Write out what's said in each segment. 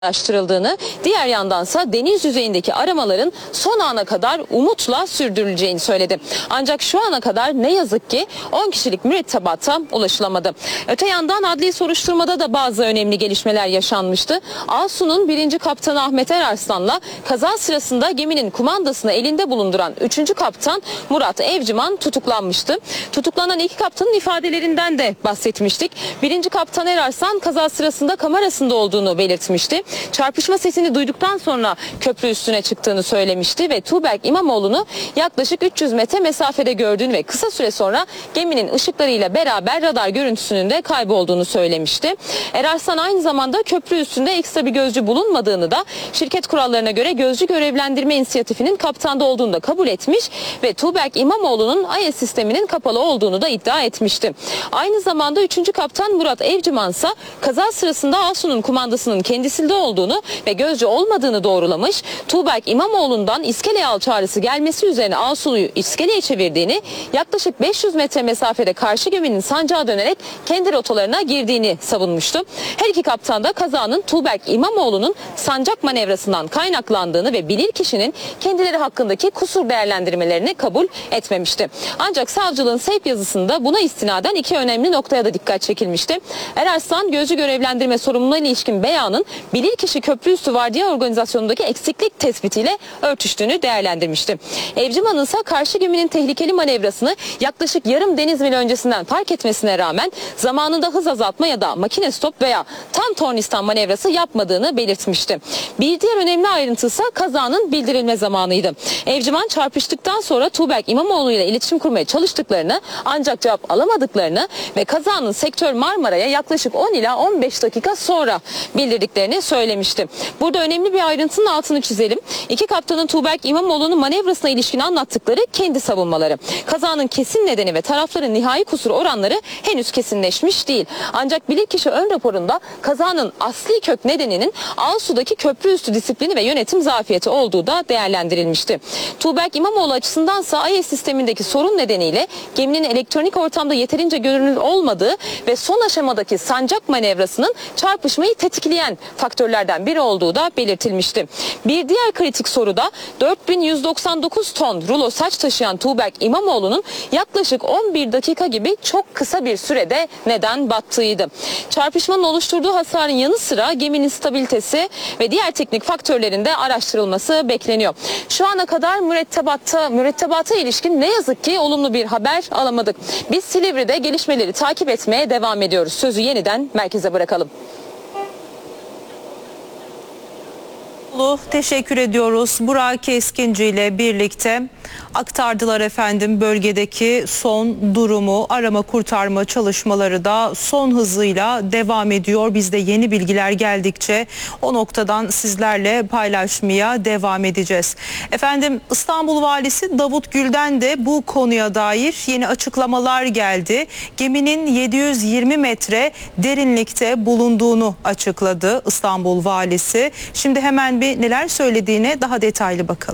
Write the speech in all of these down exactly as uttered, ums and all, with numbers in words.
araştırıldığını, diğer yandansa deniz yüzeyindeki aramaların son ana kadar umutla sürdürüleceğini söyledi. Ancak şu ana kadar ne yazık ki on kişilik mürettebata ulaşılamadı. Öte yandan adli soruşturmada da bazı önemli gelişmeler yaşanmıştı. Asu'nun birinci kaptanı Ahmet Erarslan'la kaza sırasında geminin kumandasını elinde bulunduran üçüncü kaptan Murat Evciman tutuklanmıştı. Tutuklanan iki kaptanın ifadelerinden de bahsetmiştik. Birinci kaptan Erarslan kaza sırasında kamerasında olduğunu belirtmişti. Çarpışma sesini duyduktan sonra köprü üstüne çıktığını söylemişti ve Tuğberk İmamoğlu'nu yaklaşık üç yüz metre mesafede gördüğünü ve kısa süre sonra geminin ışıklarıyla beraber radar görüntüsünün de kaybolduğunu söylemişti. Erarslan aynı zamanda köprü üstünde ekstra bir gözcü bulunmadığını da şirket kurallarına göre gözcü görevlendirme inisiyatifinin kaptanda olduğunu da kabul etmiş ve Tuğberk İmamoğlu'nun A E S sisteminin kapalı olduğunu da iddia etmişti. Aynı zamanda üçüncü kaptan Murat Evciman ise kaza sırasında Asu'nun kumandasının kendisinde olduğunu ve gözcü olmadığını doğrulamış. Tuğberk İmamoğlu'ndan iskeleye al çağrısı gelmesi üzerine Asu'yu iskeleye çevirdiğini, yaklaşık beş yüz metre mesafede karşı geminin sancağa dönerek kendi rotalarına girdiğini savunmuştu. Her iki kaptan da kazanın Tuğberk İmamoğlu'nun sancak manevrasından kaynaklandığını ve bilirkişinin kendileri hakkındaki kusur değerlendirmelerini kabul etmemişti. Ancak savcılığın sevk yazısında buna istinaden iki önemli noktaya da dikkat çekilmişti. Erarslan gözcü görevlendirme sorumluluğuna ilişkin beyanın bilirkişi köprü üstü vardiya organizasyonundaki eksiklik tespitiyle örtüştüğünü değerlendirmişti. Evciman'ın ise karşı geminin tehlikeli manevrasını yaklaşık yarım deniz mil öncesinden fark etmesine rağmen zamanında hız azaltma ya da makine stop veya tam tornistan manevrası yapmadığını belirtmişti. Bir diğer önemli ayrıntı ise kazanın bildirilme zamanıydı. Evciman çarpıştıktan sonra Tuğberk İmamoğlu ile iletişim kurmaya çalıştıklarını ancak cevap alamadıklarını ve kazanın sektör Marmara'ya yaklaşık on ila on beş dakika sonra bildirdiklerini söylemişti. Burada önemli bir ayrıntının altını çizelim. İki kaptanın Tuğberk İmamoğlu'nun manevrasına ilişkin anlattıkları kendi savunmaları. Kazanın kesin nedeni ve tarafların nihai kusur oranları henüz kesinleşmiş değil. Ancak bilirkişi ön raporunda kazanın asli kök nedeninin Asu'daki köprü üstü disiplini ve yönetim zafiyeti olduğu da değerlendirilmişti. Tuğberk İmamoğlu açısındansa A E S sistemindeki sorun nedeniyle geminin elektronik ortamda yeterince görünür olmadığı ve son aşamadaki sancak manevrasının çarpışmayı tetikleyen faktörlerden biri olduğu da belirtilmişti. Bir diğer kritik soruda dört bin yüz doksan dokuz ton rulo saç taşıyan Tuğberk İmamoğlu'nun yaklaşık on bir dakika gibi çok kısa bir sürede neden battığıydı. Çarpışmanın oluşturduğu hasarın yanı sıra geminin stabilitesi ve diğer teknik faktörlerin de araştırılması bekleniyor. Şu ana kadar mürettebatta, mürettebata ilişkin ne yazık ki olumlu bir haber alamadık. Biz Silivri'de gelişmeleri takip etmeye devam ediyoruz. Sözü yeniden merkeze bırakalım. Teşekkür ediyoruz. Burak Keskinci ile birlikte aktardılar efendim bölgedeki son durumu. Arama kurtarma çalışmaları da son hızıyla devam ediyor. Biz de yeni bilgiler geldikçe o noktadan sizlerle paylaşmaya devam edeceğiz. Efendim İstanbul Valisi Davut Gül'den de bu konuya dair yeni açıklamalar geldi. Geminin yedi yüz yirmi metre derinlikte bulunduğunu açıkladı İstanbul Valisi. Şimdi hemen bir neler söylediğine daha detaylı bakalım.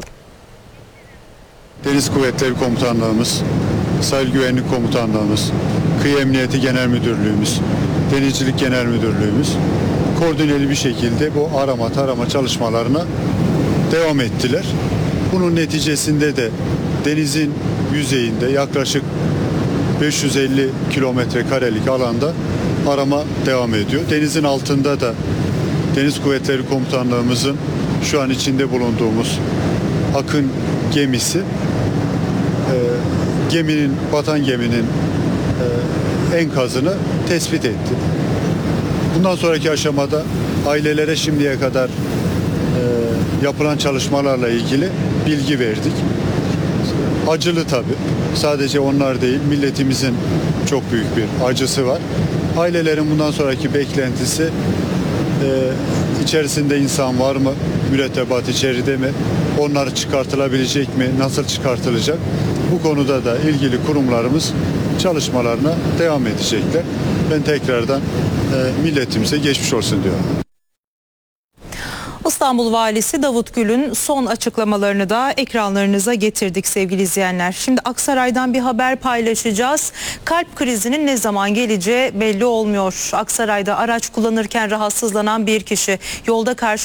Deniz Kuvvetleri Komutanlığımız, Sahil Güvenlik Komutanlığımız, Kıyı Emniyeti Genel Müdürlüğümüz, Denizcilik Genel Müdürlüğümüz koordineli bir şekilde bu arama tarama çalışmalarına devam ettiler. Bunun neticesinde de denizin yüzeyinde yaklaşık beş yüz elli kilometre karelik alanda arama devam ediyor. Denizin altında da Deniz Kuvvetleri Komutanlığımızın şu an içinde bulunduğumuz Akın gemisi, e, geminin, batan geminin e, enkazını tespit etti. Bundan sonraki aşamada ailelere şimdiye kadar e, yapılan çalışmalarla ilgili bilgi verdik. Acılı tabii. Sadece onlar değil, milletimizin çok büyük bir acısı var. Ailelerin bundan sonraki beklentisi e, içerisinde insan var mı? Mürettebat içeride mi? Onlar çıkartılabilecek mi? Nasıl çıkartılacak? Bu konuda da ilgili kurumlarımız çalışmalarına devam edecekler. Ben tekrardan e, milletimize geçmiş olsun diyorum. İstanbul Valisi Davut Gül'ün son açıklamalarını da ekranlarınıza getirdik sevgili izleyenler. Şimdi Aksaray'dan bir haber paylaşacağız. Kalp krizinin ne zaman geleceği belli olmuyor. Aksaray'da araç kullanırken rahatsızlanan bir kişi yolda karşı